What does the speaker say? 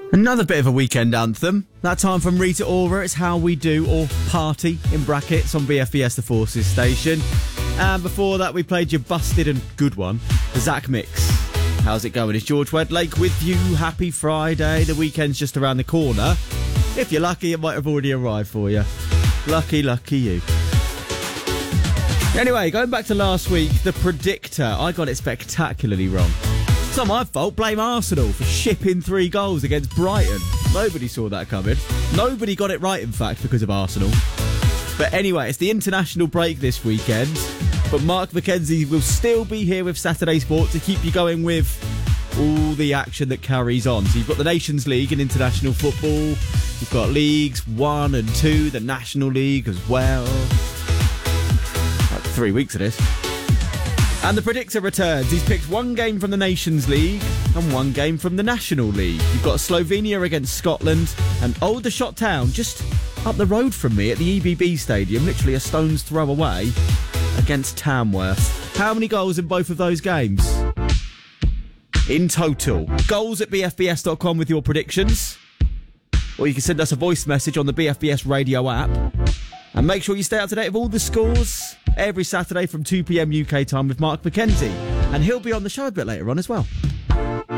Another bit of a weekend anthem. That time from Rita Ora, It's How We Do, or Party, in brackets, on BFBS The Forces station. And before that, we played your busted and good one, the Zach Mix. How's it going? It's George Wedlake with you. Happy Friday. The weekend's just around the corner. If you're lucky, it might have already arrived for you. Lucky you. Anyway, going back to last week, the predictor. I got it spectacularly wrong. It's not my fault. Blame Arsenal for shipping 3 goals against Brighton. Nobody saw that coming. Nobody got it right, in fact, because of Arsenal. But anyway, it's the international break this weekend. But Mark McKenzie will still be here with Saturday Sport to keep you going with all the action that carries on. So you've got the Nations League in international football. You've got Leagues 1 and 2, the National League as well. Like 3 weeks of this. And the predictor returns. He's picked 1 game from the Nations League and 1 game from the National League. You've got Slovenia against Scotland and Aldershot Town just up the road from me at the EBB Stadium, literally a stone's throw away, against Tamworth. How many goals in both of those games? In total. Goals at bfbs.com with your predictions. Or you can send us a voice message on the BFBS radio app. And make sure you stay up to date with all the scores every Saturday from 2 p.m. UK time with Mark McKenzie. And he'll be on the show a bit later on as well.